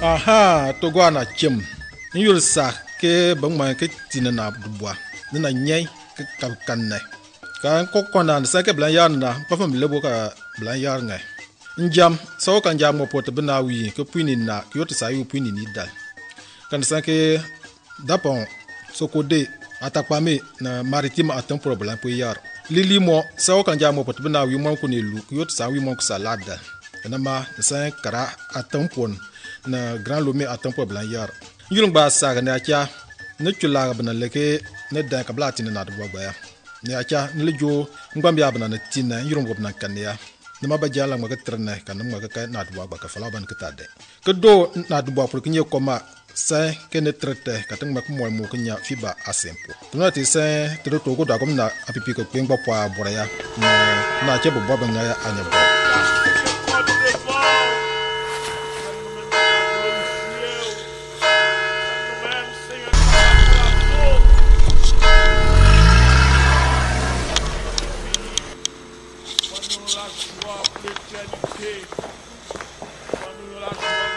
Aha, to go na chim. You'll sa ke bang man ke tinana bois. Nina nyai ke kanne. Kan kokona sa ke blan yan na pa fam lebo ka blan yar ngai. Njam so kan jam mo pot bna wi ke puini na ke yot sa yu puini ni dal. Kan sa ke dapon so kode atakpame na maritime atam problem po yar. Lili mo so kan jam mo pot bna wi mo ko ni lu ke yot sa wi mo ko salada. Na ma sa kara atam pon na grand lomé atam problem yar. Yulung ba sa ne acha ne chula bna leke ne da ka blati na do ba ya. Ne acha ne lejo ngam ya bna na tina yulung go bna kan ya. Nama ba jala ma ka trene kan ma ka na do ba ka fala ban ka tade. Ke do na do ba pour que nye koma sa ke ne trete ka tang ma ko mo mo nya fiba asempo. Tuna ti sa te do to go da kom na apipi ko pengba pa boraya na che bo ba nga ya anya bo.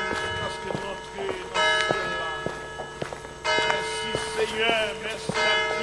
Merci Seigneur, merci.